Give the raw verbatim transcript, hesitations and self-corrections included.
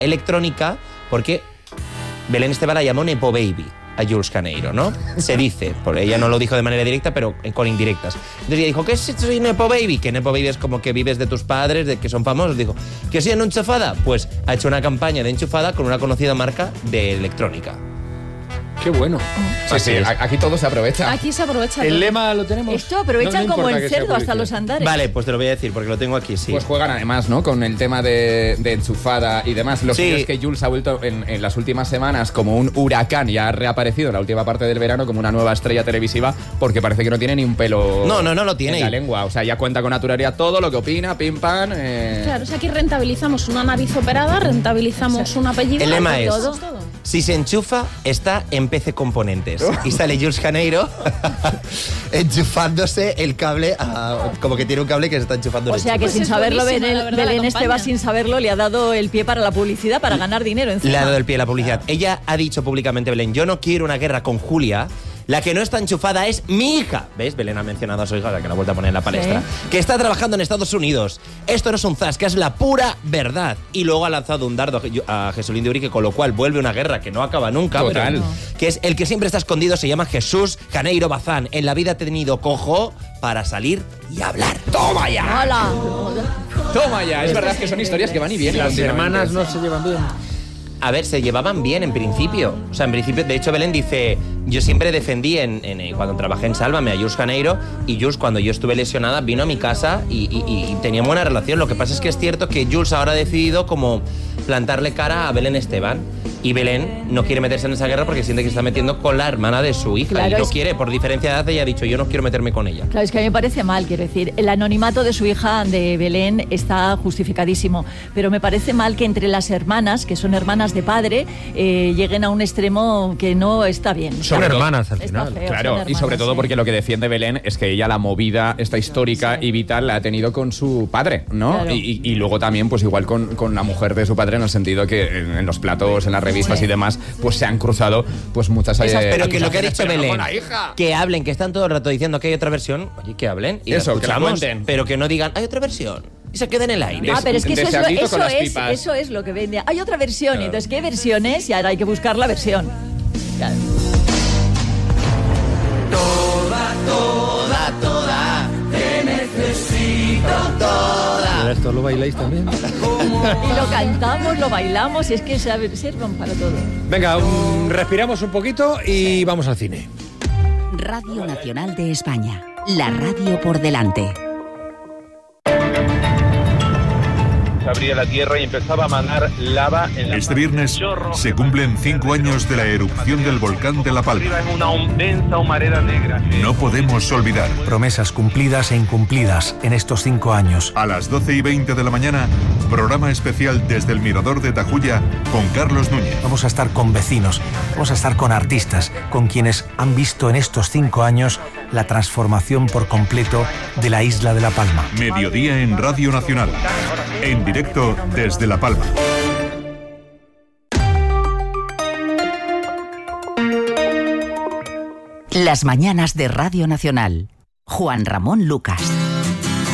electrónica porque Belén Esteban la llamó Nepo Baby a Jules Caneiro, ¿no? Se dice, porque ella no lo dijo de manera directa, pero con indirectas. Entonces ella dijo, ¿qué es soy Nepo Baby? Que Nepo Baby es como que vives de tus padres, de que son famosos. Dijo, ¿que soy en enchufada? Pues ha hecho una campaña de enchufada con una conocida marca de electrónica. Qué bueno. Sí, sí, aquí todo se aprovecha. Aquí se aprovecha. El todo. lema lo tenemos. Esto aprovechan no, no como el cerdo hasta publicidad. los andares. Vale, pues te lo voy a decir porque lo tengo aquí, sí. Pues juegan además, ¿no? Con el tema de, de enchufada y demás. Lo Sí. que es que Jules ha vuelto en, en las últimas semanas como un huracán y ha reaparecido en la última parte del verano como una nueva estrella televisiva porque parece que no tiene ni un pelo No, no, no lo tiene. en la lengua. O sea, ya cuenta con naturalidad todo lo que opina, pim, pam. Eh... Claro, o sea, aquí rentabilizamos una nariz operada, rentabilizamos un apellido. El lema es, todo, todo. si se enchufa, está en P C Componentes. Y sale Jules Caneiro enchufándose el cable, a, como que tiene un cable que se está enchufando. O el sea que enchufe. sin Pues es saberlo, buenísima, Belén, la verdad, Belén la Esteban campaña. sin saberlo le ha dado el pie para la publicidad, para ganar dinero encima. Le ha dado el pie a la publicidad. Ella ha dicho públicamente, Belén, yo no quiero una guerra con Julia. La que no está enchufada es mi hija. ¿Ves? Belén ha mencionado a su hija, la que la ha vuelto a poner en la palestra. Sí. Que está trabajando en Estados Unidos. Esto no es un zasca, es la pura verdad. Y luego ha lanzado un dardo a Jesulín de Urique, con lo cual vuelve una guerra que no acaba nunca. Total. pero- que es el que siempre está escondido, se llama Jesús Caneiro Bazán. En la vida ha tenido cojo para salir y hablar. ¡Toma ya! ¡Hala! Toma ya, es verdad que son historias que van y vienen. Las continuamente. hermanas no se llevan bien. A ver, se llevaban bien en principio. O sea, en principio, de hecho, Belén dice, yo siempre defendí en, en, en- cuando trabajé en Sálvame a Jules Caneiro, y Jules, cuando yo estuve lesionada, vino a mi casa y, y, y teníamos buena relación. Lo que pasa es que es cierto que Jules ahora ha decidido como plantarle cara a Belén Esteban, y Belén no quiere meterse en esa guerra porque siente que se está metiendo con la hermana de su hija. Claro, y no es- quiere, por diferencia de edad, ella ha dicho, yo no quiero meterme con ella. Claro, es que a mí me parece mal, quiero decir, el anonimato de su hija, de Belén, está justificadísimo, pero me parece mal que entre las hermanas, que son hermanas de padre, eh, lleguen a un extremo que no está bien. Son Sobre todo- hermanas al Está final. feo, Claro, son y hermanas, sobre todo sí. porque lo que defiende Belén es que ella la movida, esta histórica y vital, la ha tenido con su padre, ¿no? Claro. Y, y- y luego también, pues igual con, con la mujer de su padre, en el sentido que en, en los platos, en las revistas Sí. y demás, pues se han cruzado pues muchas... Esas eh, Pero que lo que ha dicho pero no Belén, con la hija. que hablen, que están todo el rato diciendo que hay otra versión, oye, que hablen y la Eso, que la escuchamos, cuenten. pero que no digan, hay otra versión, y se quede en el aire. Ah, pero es que eso es, lo, Deseadito con eso, las es, pipas. eso es lo que vende. Hay otra versión, y entonces, ¿qué versión es? Y ahora hay que buscar la versión. Claro. Toda, toda, te necesito toda. ¿Pero esto lo bailáis también? Y lo cantamos, lo bailamos, y es que sabe- sirven para todo. Venga, um, respiramos un poquito y vamos al cine. Radio Nacional de España. La radio por delante. Se abría la tierra y empezaba a manar lava en la Este viernes se cumplen cinco años de la erupción del volcán de La Palma. en una hum- densa humareda negra. No podemos olvidar. Promesas cumplidas e incumplidas en estos cinco años. A las doce y veinte de la mañana, programa especial desde el Mirador de Tajuya con Carlos Núñez. Vamos a estar con vecinos, vamos a estar con artistas, con quienes han visto en estos cinco años la transformación por completo de la isla de La Palma. Mediodía en Radio Nacional. En directo desde La Palma. Las mañanas de Radio Nacional. Juan Ramón Lucas.